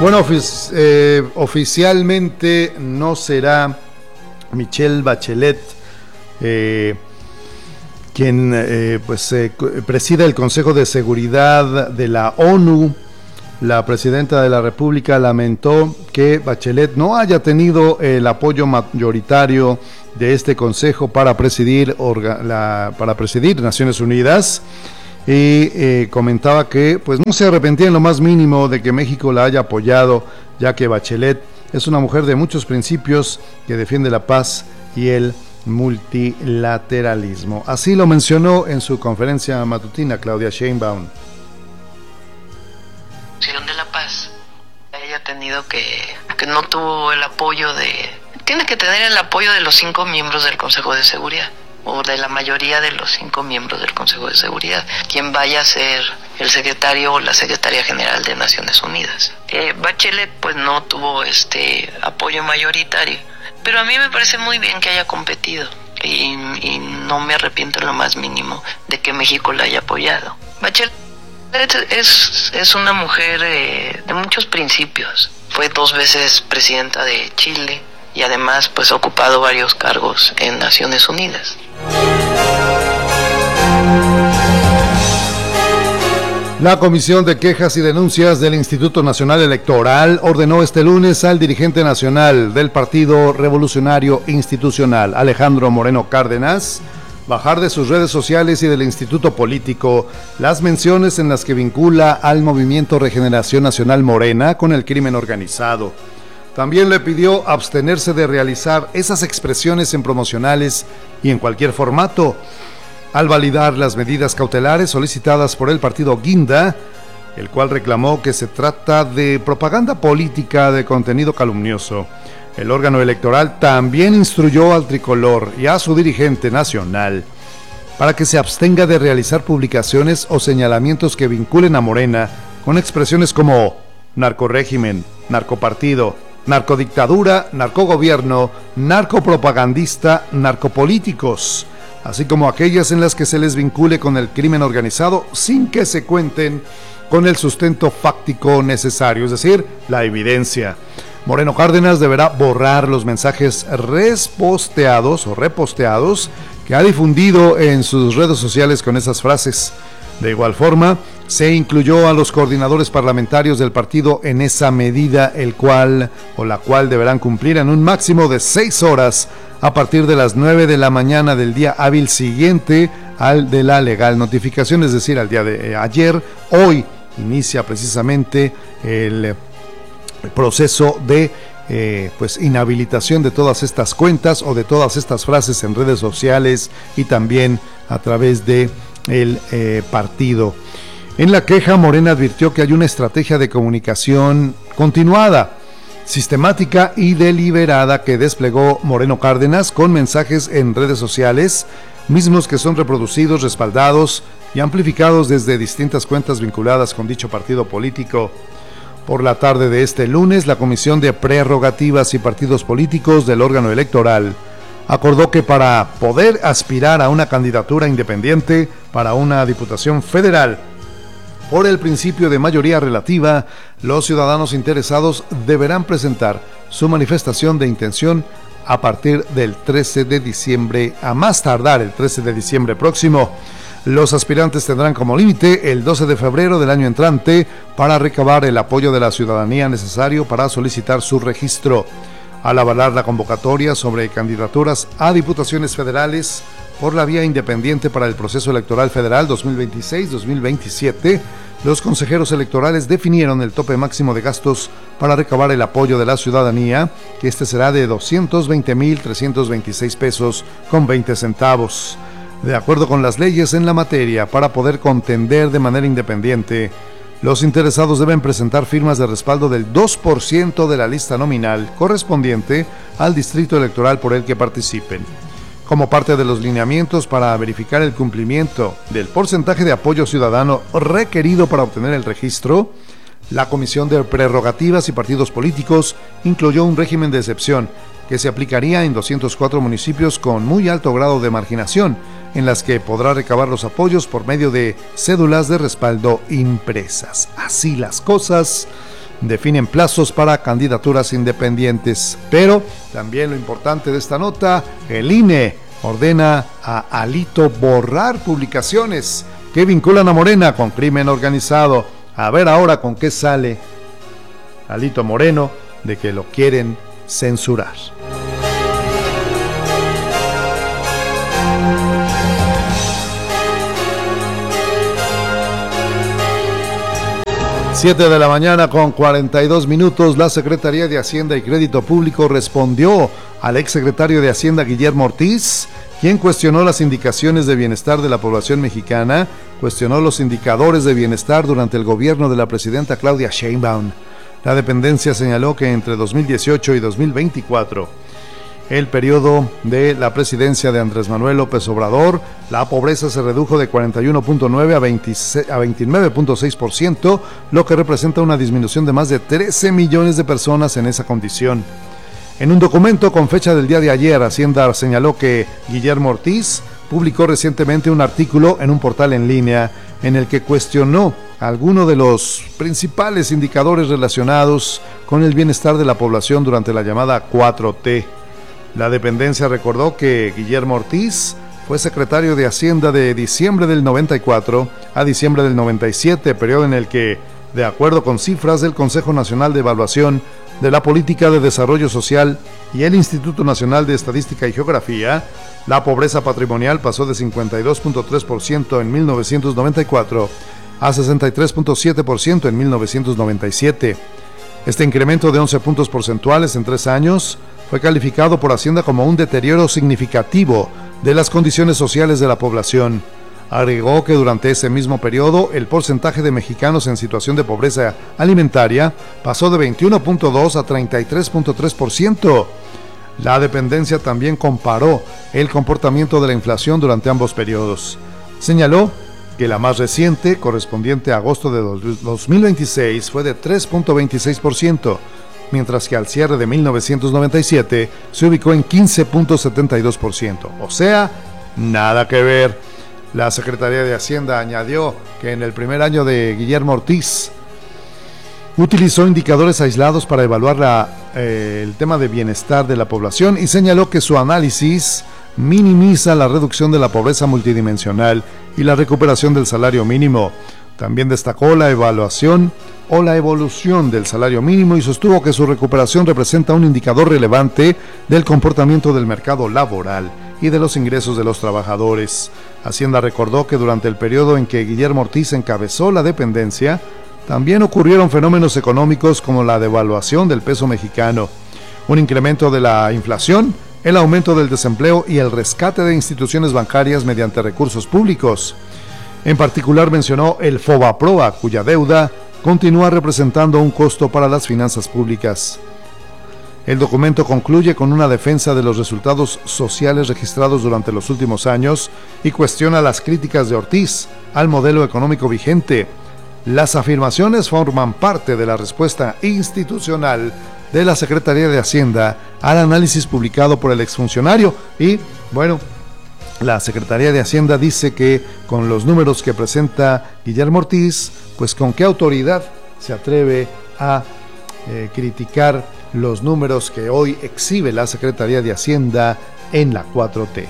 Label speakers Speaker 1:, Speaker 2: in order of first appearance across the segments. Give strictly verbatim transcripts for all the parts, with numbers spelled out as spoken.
Speaker 1: Bueno, ofici- eh, oficialmente no será Michelle Bachelet eh, quien eh, pues eh, presida el Consejo de Seguridad de la ONU. La presidenta de la República lamentó que Bachelet no haya tenido el apoyo mayoritario de este consejo para presidir, orga, la, para presidir Naciones Unidas, y eh, comentaba que pues no se arrepentía en lo más mínimo de que México la haya apoyado, ya que Bachelet es una mujer de muchos principios que defiende la paz y el multilateralismo. Así lo mencionó en su conferencia matutina Claudia Sheinbaum.
Speaker 2: De la paz, haya tenido que, que no tuvo el apoyo de, tiene que tener el apoyo de los cinco miembros del Consejo de Seguridad, o de la mayoría de los cinco miembros del Consejo de Seguridad, quien vaya a ser el secretario o la secretaria general de Naciones Unidas. Eh, Bachelet pues no tuvo este apoyo mayoritario, pero a mí me parece muy bien que haya competido y, y no me arrepiento en lo más mínimo de que México la haya apoyado. Bachelet Es, es una mujer eh, de muchos principios. Fue dos veces presidenta de Chile y además pues ha ocupado varios cargos en Naciones Unidas.
Speaker 1: La Comisión de Quejas y Denuncias del Instituto Nacional Electoral ordenó este lunes al dirigente nacional del Partido Revolucionario Institucional, Alejandro Moreno Cárdenas, bajar de sus redes sociales y del instituto político las menciones en las que vincula al Movimiento Regeneración Nacional Morena con el crimen organizado. También le pidió abstenerse de realizar esas expresiones en promocionales y en cualquier formato. Al validar las medidas cautelares solicitadas por el partido Guinda, el cual reclamó que se trata de propaganda política de contenido calumnioso, el órgano electoral también instruyó al tricolor y a su dirigente nacional para que se abstenga de realizar publicaciones o señalamientos que vinculen a Morena con expresiones como narcorrégimen, narcopartido, narcodictadura, narcogobierno, narcopropagandista, narcopolíticos, así como aquellas en las que se les vincule con el crimen organizado sin que se cuenten con el sustento fáctico necesario, es decir, la evidencia. Moreno Cárdenas deberá borrar los mensajes reposteados o reposteados que ha difundido en sus redes sociales con esas frases. De igual forma, se incluyó a los coordinadores parlamentarios del partido en esa medida, el cual o la cual deberán cumplir en un máximo de seis horas a partir de las nueve de la mañana del día hábil siguiente al de la legal notificación, es decir, al día de eh, ayer. Hoy inicia precisamente el El proceso de eh, pues inhabilitación de todas estas cuentas o de todas estas frases en redes sociales y también a través de el eh, partido. En la queja, Morena advirtió que hay una estrategia de comunicación continuada, sistemática y deliberada que desplegó Moreno Cárdenas con mensajes en redes sociales, mismos que son reproducidos, respaldados y amplificados desde distintas cuentas vinculadas con dicho partido político. Por la tarde de este lunes, la Comisión de Prerrogativas y Partidos Políticos del órgano electoral acordó que para poder aspirar a una candidatura independiente para una diputación federal, por el principio de mayoría relativa, los ciudadanos interesados deberán presentar su manifestación de intención a partir del trece de diciembre, a más tardar el trece de diciembre próximo. Los aspirantes tendrán como límite el doce de febrero del año entrante para recabar el apoyo de la ciudadanía necesario para solicitar su registro. Al avalar la convocatoria sobre candidaturas a diputaciones federales por la vía independiente para el proceso electoral federal dos mil veintiséis dos mil veintisiete, los consejeros electorales definieron el tope máximo de gastos para recabar el apoyo de la ciudadanía, que este será de doscientos veinte mil trescientos veintiséis pesos con veinte centavos. De acuerdo con las leyes en la materia, para poder contender de manera independiente, los interesados deben presentar firmas de respaldo del dos por ciento de la lista nominal correspondiente al distrito electoral por el que participen. Como parte de los lineamientos para verificar el cumplimiento del porcentaje de apoyo ciudadano requerido para obtener el registro, la Comisión de Prerrogativas y Partidos Políticos incluyó un régimen de excepción que se aplicaría en doscientos cuatro municipios con muy alto grado de marginación, en las que podrá recabar los apoyos por medio de cédulas de respaldo impresas. Así las cosas, definen plazos para candidaturas independientes. Pero también lo importante de esta nota, el I N E ordena a Alito borrar publicaciones que vinculan a Morena con crimen organizado. A ver ahora con qué sale Alito Moreno de que lo quieren censurar. siete de la mañana con cuarenta y dos minutos, la Secretaría de Hacienda y Crédito Público respondió al exsecretario de Hacienda Guillermo Ortiz, quien cuestionó las indicaciones de bienestar de la población mexicana, cuestionó los indicadores de bienestar durante el gobierno de la presidenta Claudia Sheinbaum. La dependencia señaló que entre dos mil dieciocho y dos mil veinticuatro, el periodo de la presidencia de Andrés Manuel López Obrador, la pobreza se redujo de cuarenta y uno punto nueve a veintinueve punto seis por ciento, lo que representa una disminución de más de trece millones de personas en esa condición. En un documento con fecha del día de ayer, Hacienda señaló que Guillermo Ortiz publicó recientemente un artículo en un portal en línea en el que cuestionó algunos de los principales indicadores relacionados con el bienestar de la población durante la llamada cuatro T. La dependencia recordó que Guillermo Ortiz fue secretario de Hacienda de diciembre del noventa y cuatro a diciembre del noventa y siete, periodo en el que, de acuerdo con cifras del Consejo Nacional de Evaluación de la Política de Desarrollo Social y el Instituto Nacional de Estadística y Geografía, la pobreza patrimonial pasó de cincuenta y dos punto tres por ciento en mil novecientos noventa y cuatro a sesenta y tres punto siete por ciento en mil novecientos noventa y siete. Este incremento de once puntos porcentuales en tres años fue calificado por Hacienda como un deterioro significativo de las condiciones sociales de la población. Agregó que durante ese mismo periodo el porcentaje de mexicanos en situación de pobreza alimentaria pasó de veintiuno punto dos a treinta y tres punto tres por ciento. La dependencia también comparó el comportamiento de la inflación durante ambos periodos. Señaló que la más reciente, correspondiente a agosto de dos mil veintiséis, fue de tres punto veintiséis por ciento, mientras que al cierre de mil novecientos noventa y siete se ubicó en quince punto setenta y dos por ciento. O sea, nada que ver. La Secretaría de Hacienda añadió que en el primer año de Guillermo Ortiz utilizó indicadores aislados para evaluar la, eh, el tema de bienestar de la población y señaló que su análisis minimiza la reducción de la pobreza multidimensional y la recuperación del salario mínimo. También destacó la evaluación o la evolución del salario mínimo y sostuvo que su recuperación representa un indicador relevante del comportamiento del mercado laboral y de los ingresos de los trabajadores. Hacienda recordó que durante el periodo en que Guillermo Ortiz encabezó la dependencia, también ocurrieron fenómenos económicos como la devaluación del peso mexicano, un incremento de la inflación, el aumento del desempleo y el rescate de instituciones bancarias mediante recursos públicos. En particular mencionó el FOBAPROA, cuya deuda continúa representando un costo para las finanzas públicas. El documento concluye con una defensa de los resultados sociales registrados durante los últimos años y cuestiona las críticas de Ortiz al modelo económico vigente. Las afirmaciones forman parte de la respuesta institucional de la Secretaría de Hacienda al análisis publicado por el exfuncionario y, bueno, la Secretaría de Hacienda dice que con los números que presenta Guillermo Ortiz, pues con qué autoridad se atreve a eh, criticar los números que hoy exhibe la Secretaría de Hacienda en la cuatro T.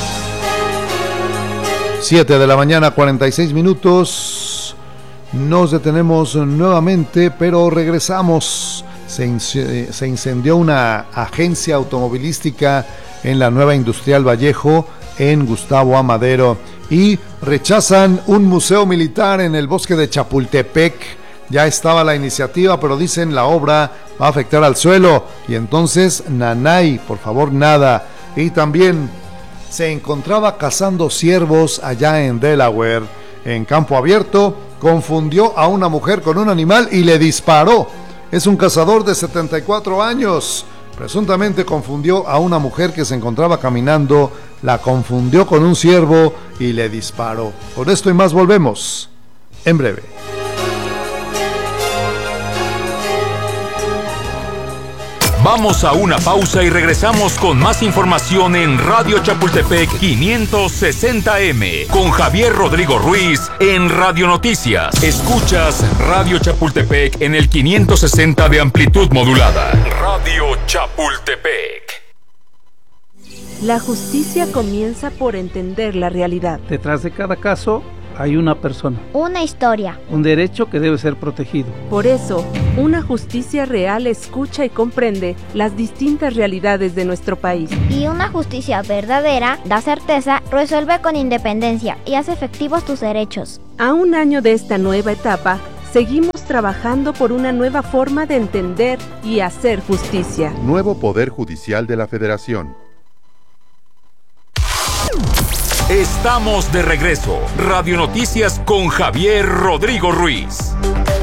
Speaker 1: siete de la mañana, cuarenta y seis minutos. Nos detenemos nuevamente, pero regresamos. Se, inc- se incendió una agencia automovilística en la Nueva Industrial Vallejo, en Gustavo Amadero, y rechazan un museo militar en el bosque de Chapultepec. Ya estaba la iniciativa, pero dicen la obra va a afectar al suelo, y entonces nanay, por favor, nada. Y también se encontraba cazando ciervos allá en Delaware, en campo abierto, confundió a una mujer con un animal y le disparó. Es un cazador de setenta y cuatro años. Presuntamente confundió a una mujer que se encontraba caminando, la confundió con un ciervo y le disparó. Con esto y más volvemos en breve.
Speaker 3: Vamos a una pausa y regresamos con más información en Radio Chapultepec quinientos sesenta eme con Javier Rodrigo Ruiz en Radio Noticias. Escuchas Radio Chapultepec en el quinientos sesenta de amplitud modulada. Radio Chapultepec.
Speaker 4: La justicia comienza por entender la realidad.
Speaker 5: Detrás de cada caso hay una persona,
Speaker 6: una historia,
Speaker 5: un derecho que debe ser protegido.
Speaker 4: Por eso, una justicia real escucha y comprende las distintas realidades de nuestro país.
Speaker 6: Y una justicia verdadera da certeza, resuelve con independencia y hace efectivos tus derechos.
Speaker 4: A un año de esta nueva etapa, seguimos trabajando por una nueva forma de entender y hacer justicia.
Speaker 7: Nuevo Poder Judicial de la Federación.
Speaker 3: Estamos de regreso. Radio Noticias con Javier Rodrigo Ruiz.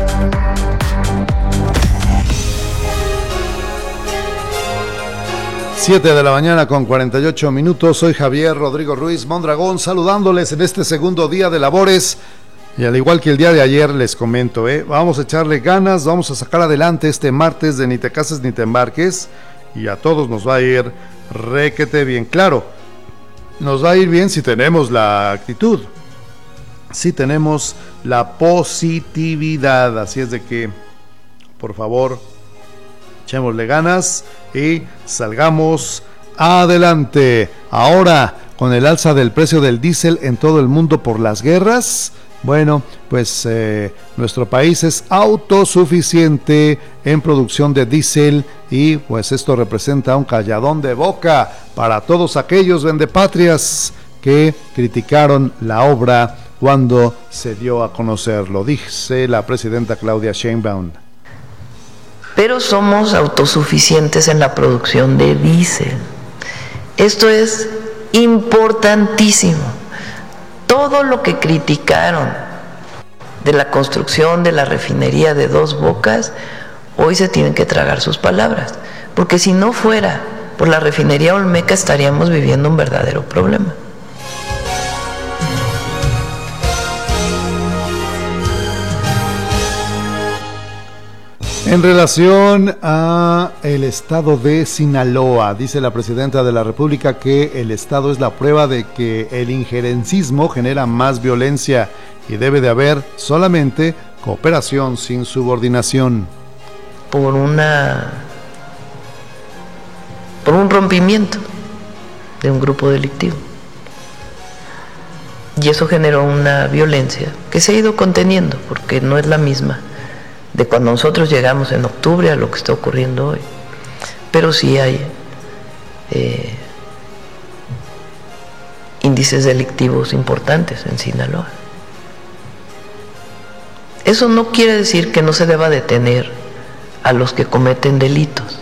Speaker 1: siete de la mañana con cuarenta y ocho minutos. Soy Javier Rodrigo Ruiz Mondragón, saludándoles en este segundo día de labores. Y al igual que el día de ayer les comento, ¿eh? vamos a echarle ganas, vamos a sacar adelante este martes de Ni te cases ni te embarques. Y a todos nos va a ir requete bien. Claro, nos va a ir bien si tenemos la actitud, si tenemos la positividad. Así es de que, por favor, echémosle ganas y salgamos adelante. Ahora, con el alza del precio del diésel en todo el mundo por las guerras, bueno, pues eh, nuestro país es autosuficiente en producción de diésel y pues esto representa un calladón de boca para todos aquellos vendepatrias que criticaron la obra cuando se dio a conocer. Lo dice la presidenta Claudia Sheinbaum.
Speaker 2: Pero somos autosuficientes en la producción de diésel. Esto es importantísimo. Todo lo que criticaron de la construcción de la refinería de Dos Bocas, hoy se tienen que tragar sus palabras, porque si no fuera por la refinería Olmeca estaríamos viviendo un verdadero problema.
Speaker 1: En relación a el estado de Sinaloa, dice la presidenta de la República que el estado es la prueba de que el injerencismo genera más violencia y debe de haber solamente cooperación sin subordinación.
Speaker 2: Por una por un rompimiento de un grupo delictivo. Y eso generó una violencia que se ha ido conteniendo porque no es la misma de cuando nosotros llegamos en octubre a lo que está ocurriendo hoy. Pero sí hay eh, índices delictivos importantes en Sinaloa. Eso no quiere decir que no se deba detener a los que cometen delitos,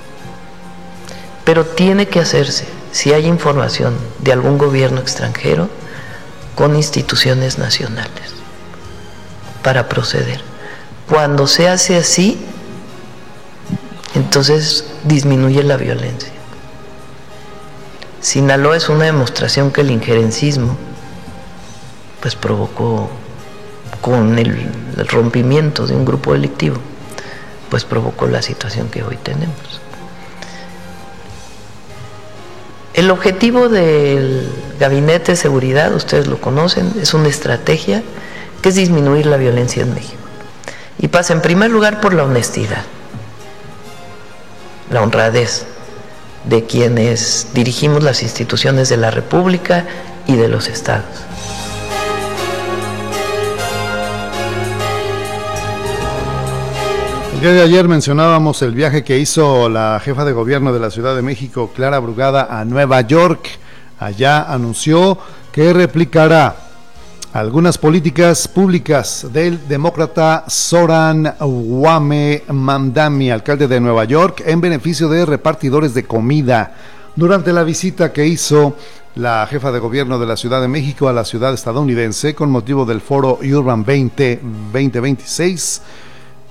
Speaker 2: pero tiene que hacerse, si hay información de algún gobierno extranjero, con instituciones nacionales para proceder. Cuando se hace así, entonces disminuye la violencia. Sinaloa es una demostración que el injerencismo pues provocó, con el, el rompimiento de un grupo delictivo, pues provocó la situación que hoy tenemos. El objetivo del Gabinete de Seguridad, ustedes lo conocen, es una estrategia que es disminuir la violencia en México. Y pasa en primer lugar por la honestidad, la honradez de quienes dirigimos las instituciones de la República y de los estados.
Speaker 1: El día de ayer mencionábamos el viaje que hizo la jefa de gobierno de la Ciudad de México, Clara Brugada, a Nueva York. Allá anunció que replicará algunas políticas públicas del demócrata Zoran Mamdani, alcalde de Nueva York, en beneficio de repartidores de comida. Durante la visita que hizo la jefa de gobierno de la Ciudad de México a la ciudad estadounidense con motivo del foro Urban veinte veintiséis,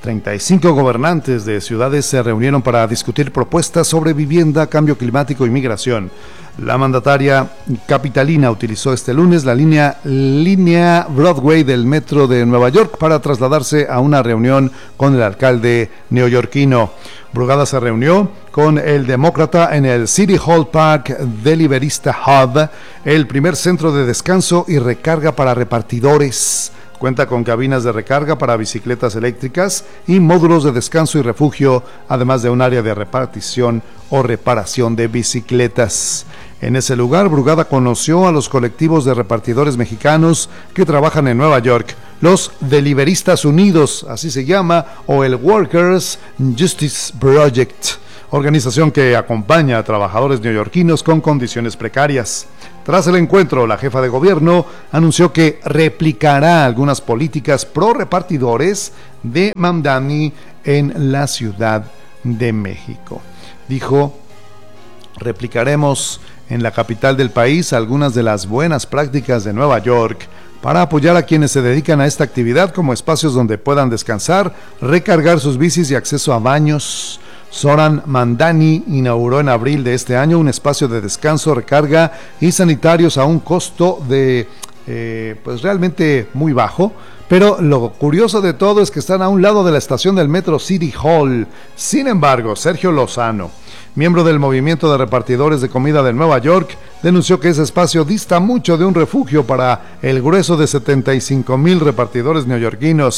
Speaker 1: treinta y cinco gobernantes de ciudades se reunieron para discutir propuestas sobre vivienda, cambio climático y migración. La mandataria capitalina utilizó este lunes la línea, línea Broadway del metro de Nueva York para trasladarse a una reunión con el alcalde neoyorquino. Brugada se reunió con el demócrata en el City Hall Park Deliverista Hub, el primer centro de descanso y recarga para repartidores. Cuenta con cabinas de recarga para bicicletas eléctricas y módulos de descanso y refugio, además de un área de repartición o reparación de bicicletas. En ese lugar, Brugada conoció a los colectivos de repartidores mexicanos que trabajan en Nueva York, los Deliveristas Unidos, así se llama, o el Workers Justice Project, organización que acompaña a trabajadores neoyorquinos con condiciones precarias. Tras el encuentro, la jefa de gobierno anunció que replicará algunas políticas pro repartidores de Mamdani en la Ciudad de México. Dijo, replicaremos en la capital del país algunas de las buenas prácticas de Nueva York para apoyar a quienes se dedican a esta actividad como espacios donde puedan descansar, recargar sus bicis y acceso a baños. Zoran Mamdani inauguró en abril de este año un espacio de descanso, recarga y sanitarios a un costo de eh, pues realmente muy bajo, pero lo curioso de todo es que están a un lado de la estación del metro City Hall. Sin embargo, Sergio Lozano, miembro del movimiento de repartidores de comida de Nueva York, denunció que ese espacio dista mucho de un refugio para el grueso de setenta y cinco mil repartidores neoyorquinos.